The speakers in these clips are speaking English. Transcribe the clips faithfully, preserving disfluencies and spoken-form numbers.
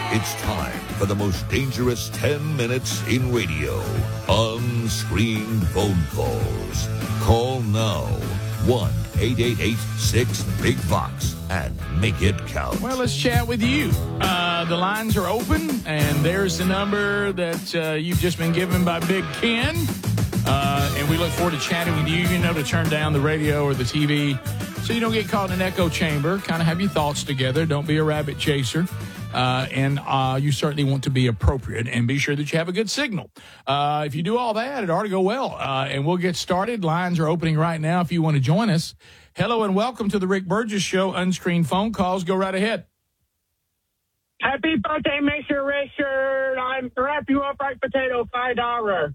It's time for the most dangerous ten minutes in radio. Unscreened phone calls. Call now. one eight eight eight six big Vox and make it count. Well, let's chat with you. Uh, the lines are open, and there's the number that uh, you've just been given by Big Ken. Uh, and we look forward to chatting with you. You know to turn down the radio or the T V so you don't get caught in an echo chamber. Kind of have your thoughts together. Don't be a rabbit chaser. Uh, and uh, you certainly want to be appropriate and be sure that you have a good signal. Uh, if you do all that, it ought to go well. Uh, and we'll get started. Lines are opening right now if you want to join us. Hello and welcome to the Rick Burgess Show. Unscreened phone calls. Go right ahead. Happy birthday, Mister Richard. I'm wrap you up like potato, five dollars.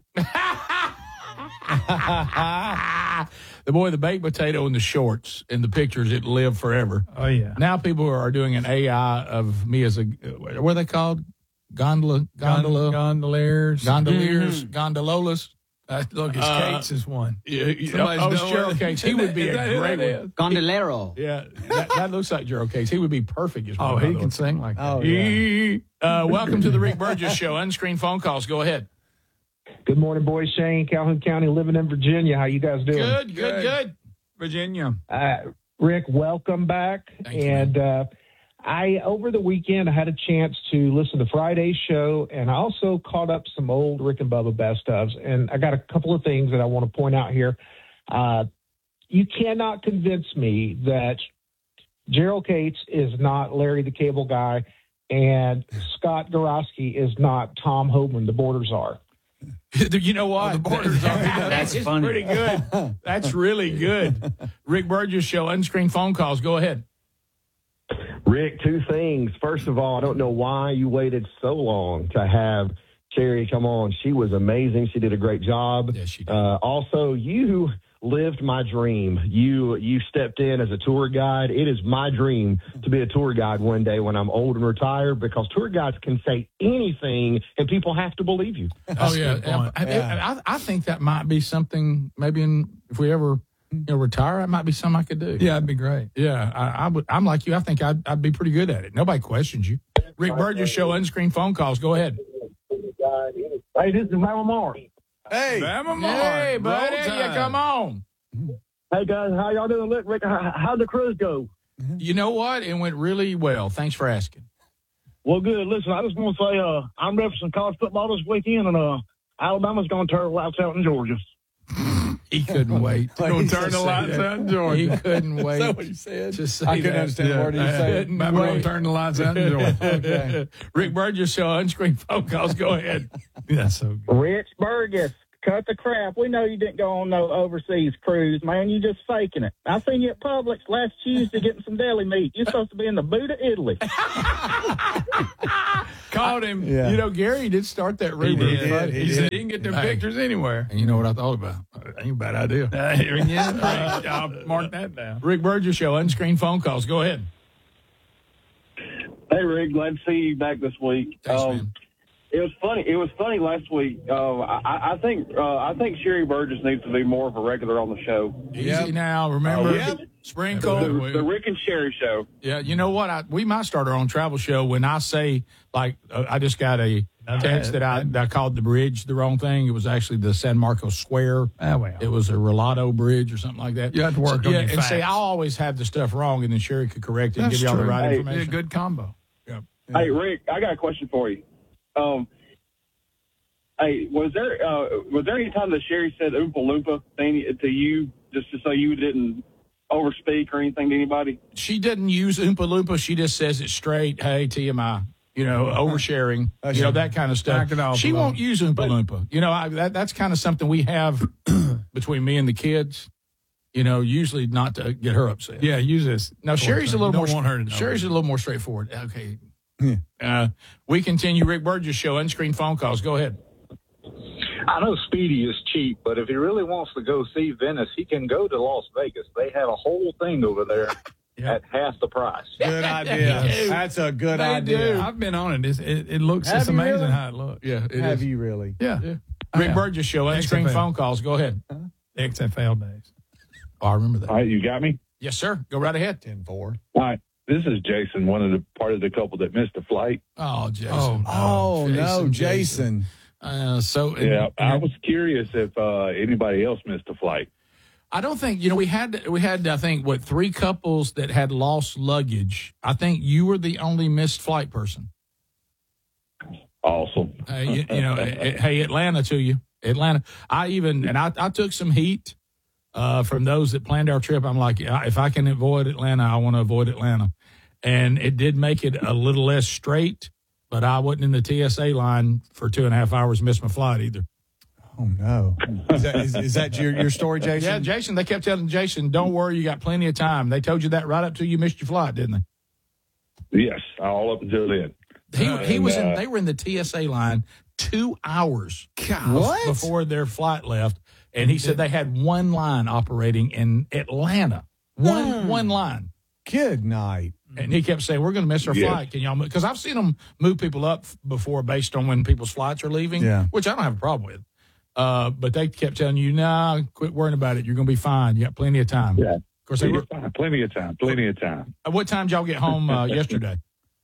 The boy, the baked potato and the shorts and the pictures, it lived forever. Oh, yeah. Now people are doing an A I of me as a, what are they called? Gondola? Gondola? Gondoliers. Gondoliers? Mm-hmm. Gondololas? Uh, look, it's Uh, Cates is one. Yeah, yeah, Somebody's oh, doing Gerald it. Cates. He would be Is a that who great that one. is? Gondolero. Yeah, that, that looks like Gerald Cates. He would be perfect as one. Oh, by he the can way. sing like that. Oh, yeah. Uh, welcome to the Rick Burgess Show. Unscreened phone calls. Go ahead. Good morning, boys. Shane, Calhoun County, living in Virginia. How you guys doing? Good, good, Good. good. Virginia. Uh, Rick, welcome back. Thank you, and uh, I, over the weekend, I had a chance to listen to Friday's show, and I also caught up some old Rick and Bubba best ofs. And I got a couple of things that I want to point out here. Uh, you cannot convince me that Gerald Cates is not Larry the Cable Guy, and Scott Gorosky is not Tom Hoban, the Borders are. You know what? the borders are- That's It's funny. pretty good. That's really good. Rick Burgess Show. Unscreened phone calls. Go ahead. Rick, two things. First of all, I don't know why you waited so long to have Sherry come on. She was amazing. She did a great job. Yes, she did. Uh, also, you lived my dream. You you stepped in as a tour guide. It is my dream to be a tour guide one day when I'm old and retired, because tour guides can say anything and people have to believe you. Oh, yeah. a good point. I, Yeah. I, I think that might be something, maybe in, if we ever you know, retire, it might be something I could do. Yeah, ituld be great. Yeah, I, I would, I'm like you. I think I'd, I'd be pretty good at it. Nobody questions you. Rick Burgess Show. Unscreened phone calls. Go ahead. Hey, this is Mama Moore. Hey. Bama Hey, buddy, you come on. Hey, guys, how y'all doing? Look, Rick, how, how'd the cruise go? You know what? It went really well. Thanks for asking. Well, good. Listen, I just want to say uh, I'm referencing college football this weekend, and uh, Alabama's going to turn lights out in Georgia. He couldn't wait. Gonna turn the lights out in Georgia. He couldn't wait. Is that what you said? to say I couldn't that. understand a word you I said. couldn't Bama gonna wait. turn the lights out in Georgia. Okay. Rick Burgess Show. Unscreened phone calls. Go ahead. That's so good. Rich Burgess, cut the crap. We know you didn't go on no overseas cruise, man. You just faking it. I seen you at Publix last Tuesday getting some deli meat. You're supposed to be in the boot of Italy. Caught him. Yeah. You know, Gary did start that He rumor. did. But He, said- didn't get them Hey. pictures anywhere. And you know what I thought about? Ain't a bad idea. Uh, yeah, I'll mark that down. Rick Burgess Show. Unscreened phone calls. Go ahead. Hey, Rick, glad to see you back this week. Thanks, um, man. It was funny. It was funny last week. Uh, I, I think uh, I think Sherry Burgess needs to be more of a regular on the show. Easy Yep. now. Remember, Yep. spring The, cold. the Rick and Sherry show. Yeah, you know what? I, we might start our own travel show. When I say, like, uh, I just got a text that I, that I called the bridge the wrong thing. It was actually the San Marcos Square. Ah, well. It was a Rolado Bridge or something like that. You have to work So, on yeah, your and say, facts. I'll always have the stuff wrong, and then Sherry could correct it and That's give you all the true. right Hey, Be a information. good combo. Yeah. Hey, Rick, I got a question for you. Um, hey, was there uh, was there any time that Sherry said Oompa Loompa thing to you just to so you didn't overspeak or anything to anybody? She didn't use Oompa Loompa. She just says it straight. Hey, T M I. You know, oversharing, you know, that kind of stuff. Back it off She a won't little. use Oompa Loompa. You know, I, that, that's kind of something we have between me and the kids, you know, usually not to get her upset. Yeah, use this. Now, Sherry's a You little don't more, want her to know. Sherry's a little more straightforward. Okay. Uh, we continue Rick Burgess Show, unscreened phone calls. Go ahead. I know Speedy is cheap, but if he really wants to go see Venice, he can go to Las Vegas. They have a whole thing over there at half the price. Good idea. They do. That's a good They idea. do. I've been on it. It's, it, it looks, Have it's you amazing really? how it looks. Yeah, it Have is. you really? Yeah. Yeah. I Rick have. Burgess Show, unscreened X F L. phone calls. Go ahead. X F L days. Oh, I remember that. All right, you got me? Yes, sir. Go right ahead. ten four. All right. This is Jason, one of the part of the couple that missed the flight. Oh, Jason. Oh, Oh, no, Jason. Uh, so Yeah, and- I was curious if uh, anybody else missed the flight. I don't think you know we had we had I think what three couples that had lost luggage. I think you were the only missed flight person. Awesome. Uh, you, you know, eh, hey, Atlanta to you, Atlanta. I even and I, I took some heat uh, from those that planned our trip. I'm like, if I can avoid Atlanta, I want to avoid Atlanta, and it did make it a little less straight. But I wasn't in the T S A line for two and a half hours. Missed my flight either. Oh, no. Is that, is, is that your, your story, Jason? Yeah, Jason. They kept telling Jason, "Don't worry, you got plenty of time." They told you that right up till you missed your flight, didn't they? Yes, all up until then. He Uh, he and, was in. uh, They were in the T S A line two hours What? before their flight left, and he said they had one line operating in Atlanta. One Hmm. one line. Good night. And he kept saying, "We're going to miss our Yes. flight. Can y'all move?" Because I've seen them move people up before based on when people's flights are leaving, Yeah. which I don't have a problem with. Uh, but they kept telling you, "Nah, quit worrying about it. You're going to be fine. You got plenty of time." Yeah. Of course, they were, Fine. Plenty of time. Plenty of time. at what time did y'all get home uh, yesterday?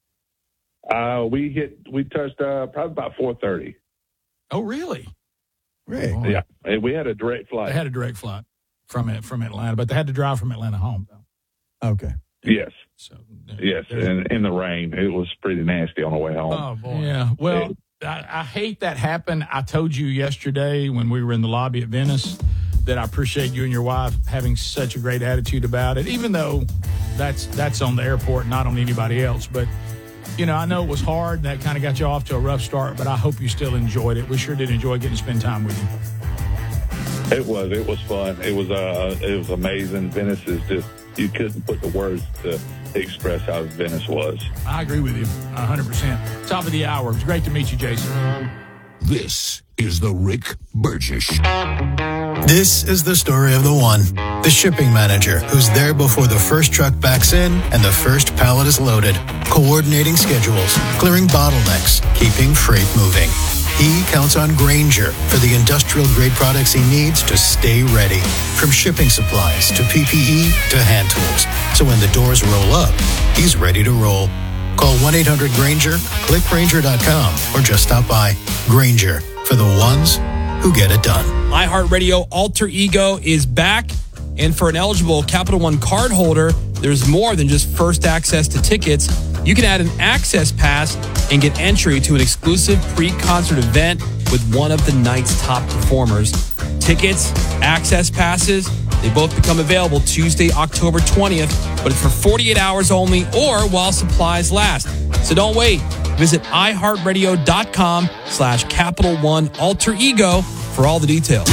Uh, we hit. We touched uh, probably about four thirty. Oh, really? Rick. Oh, Yeah, and we had a direct They flight. had a direct flight from it from Atlanta, but they had to drive from Atlanta home. Though. Okay. Yes, So yes, and in the rain, it was pretty nasty on the way home. Oh, boy. Yeah. Well, I, I hate that happened. I told you yesterday when we were in the lobby at Venice that I appreciate you and your wife having such a great attitude about it, even though that's that's on the airport, not on anybody else. But, you know, I know it was hard. And that kind of got you off to a rough start, but I hope you still enjoyed it. We sure did enjoy getting to spend time with you. It was. It was fun. It was. Uh, it was amazing. Venice is just. You couldn't put the words to express how Venice was. I agree with you one hundred percent. Top of the hour. It's great to meet you, Jason. This is the Rick Burgess Show. This is the story of the one, the shipping manager who's there before the first truck backs in and the first pallet is loaded, coordinating schedules, clearing bottlenecks, keeping freight moving. He counts on Grainger for the industrial-grade products he needs to stay ready, from shipping supplies to P P E to hand tools. So when the doors roll up, he's ready to roll. Call one eight hundred Grainger, click Grainger dot com, or just stop by. Grainger, for the ones who get it done. iHeartRadio Alter Ego is back. And for an eligible Capital One card holder, there's more than just first access to tickets. You can add an access pass and get entry to an exclusive pre-concert event with one of the night's top performers. Tickets, access passes, they both become available Tuesday, October twentieth, but it's for forty-eight hours only or while supplies last. So don't wait. Visit iHeartRadio.com slash Capital One Alter Ego for all the details.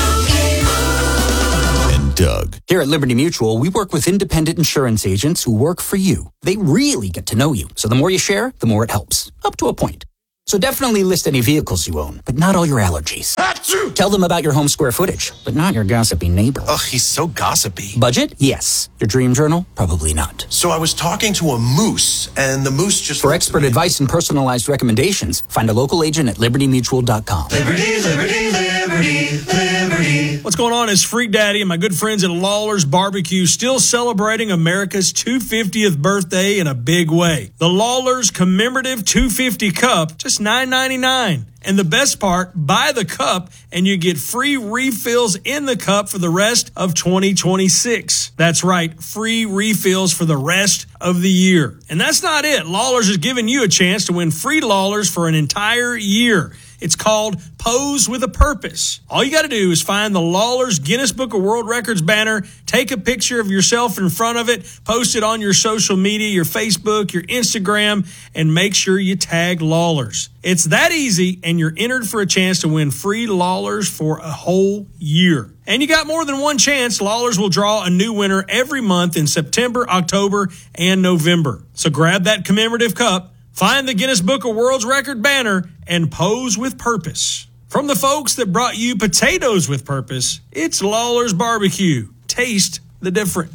And Doug. Here at Liberty Mutual, we work with independent insurance agents who work for you. They really get to know you. So the more you share, the more it helps. Up to a point. So definitely list any vehicles you own, but not all your allergies. Achoo! Tell them about your home square footage, but not your gossipy neighbor. Ugh, he's so gossipy. Budget? Yes. Your dream journal? Probably not. So I was talking to a moose, and the moose just... For expert advice and personalized recommendations, find a local agent at liberty mutual dot com. Liberty, liberty, liberty, liberty. What's going on? It's Freak Daddy and my good friends at Lawler's Barbecue still celebrating America's two hundred fiftieth birthday in a big way. The Lawler's Commemorative two hundred fifty Cup, just nine ninety-nine. And the best part, buy the cup and you get free refills in the cup for the rest of twenty twenty-six. That's right, free refills for the rest of the year. And that's not it. Lawler's is giving you a chance to win free Lawler's for an entire year. It's called Pose with a Purpose. All you got to do is find the Lawler's Guinness Book of World Records banner, take a picture of yourself in front of it, post it on your social media, your Facebook, your Instagram, and make sure you tag Lawler's. It's that easy, and you're entered for a chance to win free Lawler's for a whole year. And you got more than one chance. Lawler's will draw a new winner every month in September, October, and November. So grab that commemorative cup, find the Guinness Book of World Record banner, and pose with purpose. From the folks that brought you potatoes with purpose, it's Lawler's Barbecue. Taste the difference.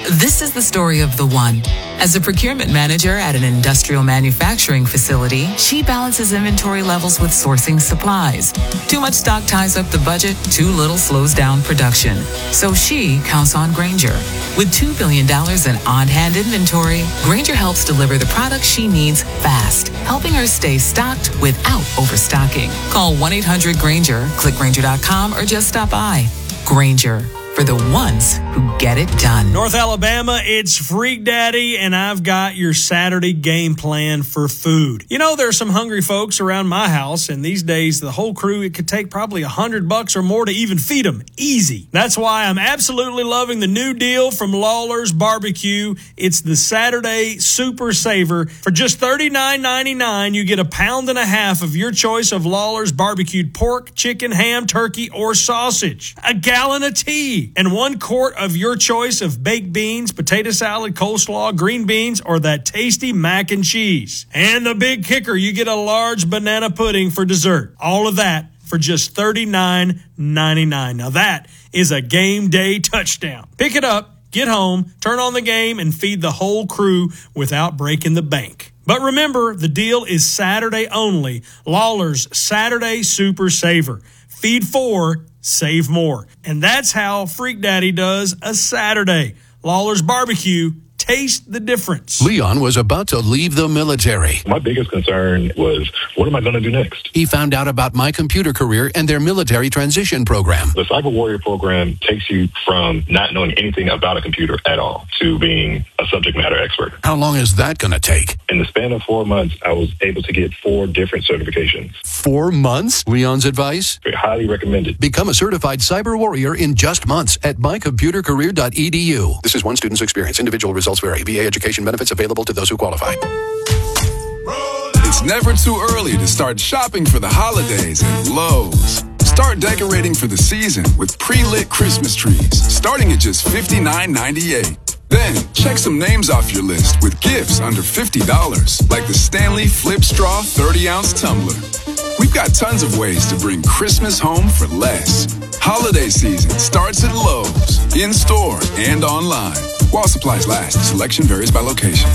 This is the story of the one. As a procurement manager at an industrial manufacturing facility, she balances inventory levels with sourcing supplies. Too much stock ties up the budget, too little slows down production. So she counts on Grainger. With two billion dollars in on-hand inventory, Grainger helps deliver the products she needs fast, helping her stay stocked without overstocking. Call one eight hundred Grainger, click Grainger dot com, or just stop by. Grainger, for the ones who get it done. North Alabama, it's Freak Daddy, and I've got your Saturday game plan for food. You know, there are some hungry folks around my house, and these days, the whole crew, it could take probably a hundred bucks or more to even feed them. Easy. That's why I'm absolutely loving the new deal from Lawler's Barbecue. It's the Saturday Super Saver. For just thirty-nine ninety-nine, you get a pound and a half of your choice of Lawler's barbecued pork, chicken, ham, turkey, or sausage. A gallon of tea. And one quart of your choice of baked beans, potato salad, coleslaw, green beans, or that tasty mac and cheese. And the big kicker, you get a large banana pudding for dessert. All of that for just thirty-nine ninety-nine. Now that is a game day touchdown. Pick it up, get home, turn on the game, and feed the whole crew without breaking the bank. But remember, the deal is Saturday only. Lawler's Saturday Super Saver. Feed four, save more. And that's how Freak Daddy does a Saturday. Lawler's Barbecue. Taste the difference. Leon was about to leave the military. My biggest concern was, what am I going to do next? He found out about My Computer Career and their military transition program. The Cyber Warrior program takes you from not knowing anything about a computer at all to being a subject matter expert. How long is that going to take? In the span of four months, I was able to get four different certifications. Four months? Leon's advice? Highly recommended. Become a certified cyber warrior in just months at my computer career dot e d u. This is one student's experience. Individual results vary. V A education benefits available to those who qualify. It's never too early to start shopping for the holidays at Lowe's. Start decorating for the season with pre-lit Christmas trees, starting at just fifty-nine ninety-eight. Then, check some names off your list with gifts under fifty dollars, like the Stanley Flip Straw thirty ounce tumbler. We've got tons of ways to bring Christmas home for less. Holiday season starts at Lowe's, in-store and online. While supplies last, selection varies by location.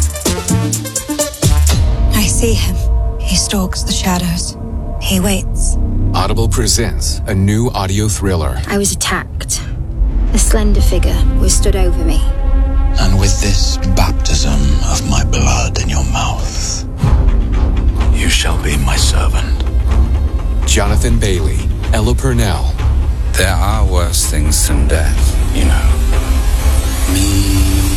I see him. He stalks the shadows. He waits. Audible presents a new audio thriller. I was attacked. A slender figure was stood over me. And with this baptism of my blood in your mouth, you shall be my servant. Jonathan Bailey, Ella Purnell. There are worse things than death, you know. Me.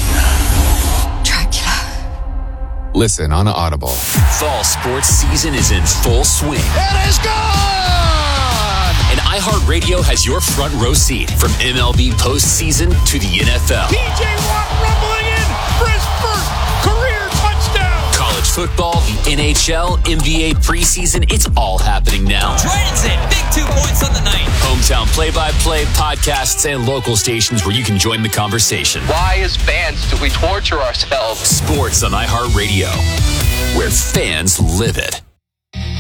Listen on Audible. Fall sports season is in full swing. It is gone! And iHeartRadio has your front row seat from M L B postseason to the N F L. T J Watt rumbling in for his first career touchdown. College football, the N H L, N B A preseason, it's all happening now. Dragons in, big two points on the night. Hometown play-by-play, podcasts, and local stations where you can join the conversation. Why, as fans, do we torture ourselves? Sports on iHeartRadio, where fans live it.